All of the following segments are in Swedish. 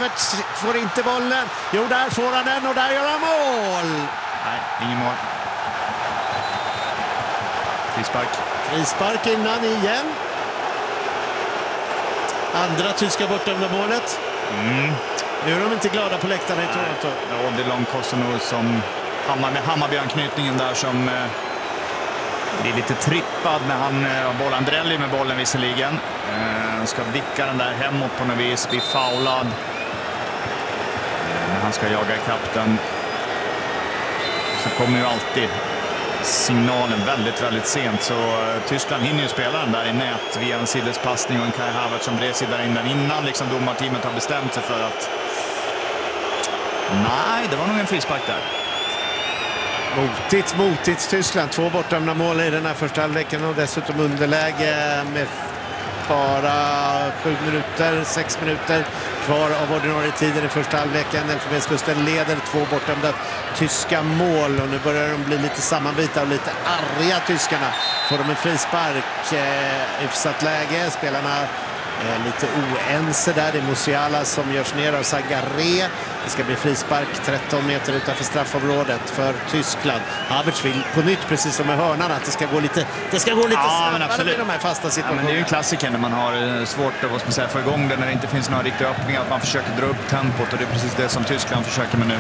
Havertz får inte bollen. Jo, där får han den och där gör han mål. Nej, ingen mål. Frispark innan igen. Andra tyska bortdömda målet. Nu är de inte glada på läktarna i Toronto. Ja, det är Långkostenor som med Hammarby-anknytningen där som blir lite trippad när han har bollen. Drelli med bollen visserligen. Han ska vicka den där hemåt på något vis. Blir foulad. Han ska jaga i kapten. Så kommer ju alltid signalen väldigt, väldigt sent. Så Tyskland hinner ju spela den där i nät via en sidledspassning och en Kai Havertz som bredsid där innan liksom domarteamet har bestämt sig för att nej, det var nog en frispark där. Motigt Tyskland. 2 bortdömda mål i den här första halvleken och dessutom underläge med bara 6 minuter kvar av ordinarie tiden i första halvleken. Elfenbenskusten leder 2 bortdömda tyska mål och nu börjar de bli lite sammanbitna och lite arga tyskarna. Får de en frispark, utsatt läge, spelarna är lite oense där. Det är Musiala som görs ner av Zagaré. Det ska bli frispark 13 meter utanför straffområdet för Tyskland. Havertz vill på nytt, precis som med hörnan, att det ska gå lite snabbare med de här fasta situationerna. Ja, men det är ju en klassiker när man har svårt att få igång det när det inte finns några riktiga öppningar. Att man försöker dra upp tempot och det är precis det som Tyskland försöker med nu.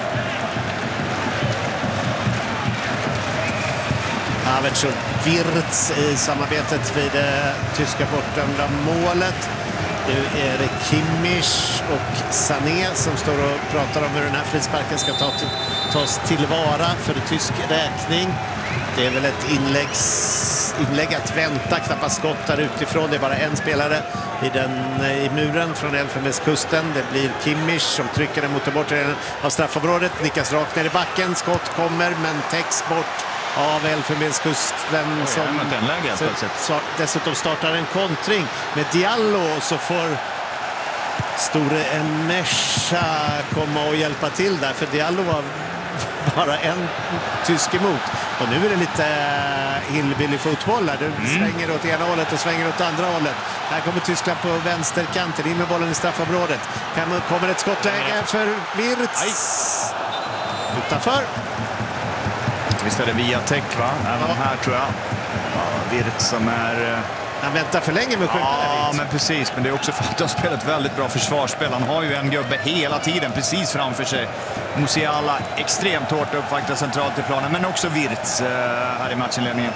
Havertz och Wirtz i samarbetet vid det tyska bortdömda målet. Nu är det Kimmich och Sané som står och pratar om hur den här frisparken ska tas tillvara för tysk räkning. Det är väl ett inlägg att vänta, knappast skott där utifrån. Det är bara en spelare i muren från Elfenbenskusten. Det blir Kimmich som trycker den mot den bortre delen av straffområdet. Nickas rakt ner i backen, skott kommer men täcks bort av Elfenbenskusten som dessutom startar en kontring med Diallo, så får store Emesha komma och hjälpa till där, för Diallo var bara en tysk emot. Och nu är det lite hillbilly fotboll där. Du svänger åt ena hållet och svänger åt andra hållet. Här kommer Tyskland på vänsterkanten, in med bollen i straffområdet. Kommer ett skottläge för Wirtz. Utanför. Visst är det via Tech, va? Även här tror jag. Ja, Wirtz som är... Han väntar för länge med skjuta. Ja, men precis. Men det är också för att han har spelat väldigt bra försvarsspel. Han har ju en gubbe hela tiden precis framför sig. Musiala extremt hårt uppvaktad centralt i planen. Men också Wirtz här i matchinledningen.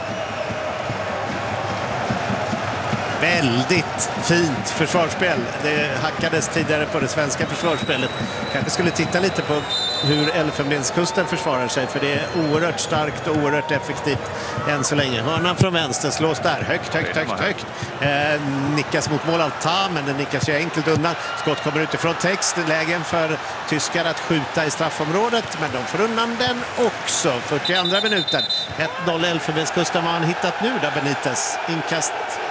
Väldigt fint försvarsspel. Det hackades tidigare på det svenska försvarsspelet. Kanske skulle titta lite på hur Elfenbenskusten försvarar sig, för det är oerhört starkt och oerhört effektivt än så länge. Hörnan från vänster slås där högt. Nickas mot mål av Ta, men den nickas ju enkelt undan. Skott kommer utifrån text. Lägen för tyskar att skjuta i straffområdet, men de får undan den också. 42 minuten. 1-0 Elfenbenskusten. Vad har han hittat nu där, Benitez? Inkast.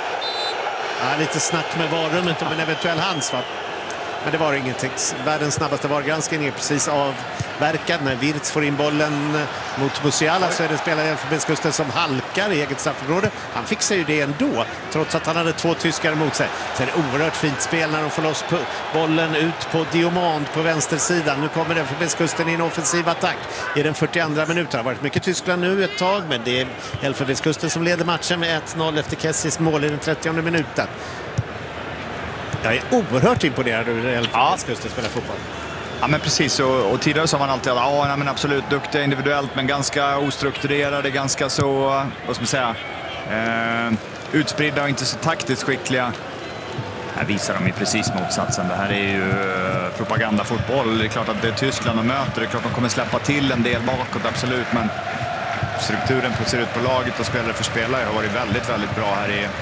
Ja, lite snack med varummet om en eventuell hands, va? Men det var ingenting. Världens snabbaste VAR-granskning är precis avverkad. När Wirtz får in bollen mot Musiala så är det spelare i Elfenbenskusten som halkar i eget straffområde. Han fixar ju det ändå, trots att han hade 2 tyskar emot sig. Så är det oerhört fint spel när de får loss bollen ut på Diomand på vänstersidan. Nu kommer Elfenbenskusten i en offensiv attack i den 42 minuten. Det har varit mycket Tyskland nu ett tag, men det är Elfenbenskusten som leder matchen med 1-0 efter Kessis mål i den 30 minuten. Jag är oerhört imponerad över Elfenbenskusten spelar fotboll. Ja, men precis. Och tidigare sa man alltid att men absolut duktiga individuellt, men ganska ostrukturerade, ganska så, vad ska man säga, utspridda och inte så taktiskt skickliga. Här visar de ju precis motsatsen. Det här är ju propagandafotboll. Det är klart att det är Tyskland de möter. Det är klart att de kommer släppa till en del bakåt, absolut. Men strukturen ser ut på laget och spelare för spelare har varit väldigt, väldigt bra här i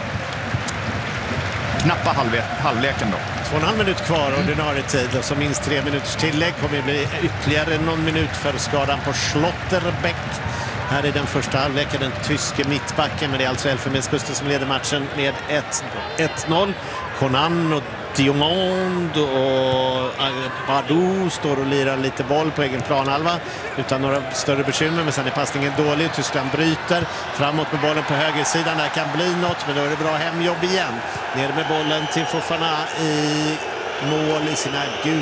knappa halvleken då. 2,5 minut kvar ordinarie tid, och så minst 3 minuters tillägg. Kommer det bli ytterligare någon minut för skadan på Schlotterbeck. Här är den första halvleken, den tyske mittbacken, men det är alltså Elfenbenskusten som leder matchen med 1-0. Conan och Diomand och Badou står och lirar lite boll på egen planhalva utan några större bekymmer, men sen är passningen dålig. Tyskland bryter framåt med bollen på högersidan. Där kan bli något, men då är det bra hemjobb igen. Ner med bollen till Fofana i mål i sina